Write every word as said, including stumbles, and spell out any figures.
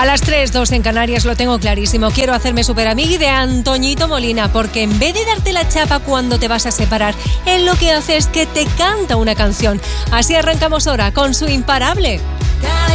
A las tres, dos en Canarias, lo tengo clarísimo. Quiero hacerme súper amigui de Antoñito Molina, porque en vez de darte la chapa cuando te vas a separar, él lo que hace es que te canta una canción. Así arrancamos ahora con su Imparable.